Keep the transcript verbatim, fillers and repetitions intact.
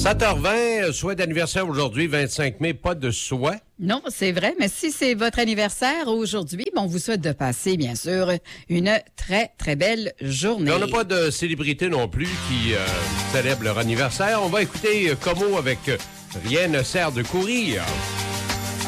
sept heures vingt, souhait d'anniversaire aujourd'hui, vingt-cinq mai, pas de souhait. Non, c'est vrai, mais si c'est votre anniversaire aujourd'hui, bon, on vous souhaite de passer, bien sûr, une très, très belle journée. Mais on n'a pas de célébrité non plus qui euh, célèbre leur anniversaire. On va écouter euh, Como avec euh, Rien ne sert de courir.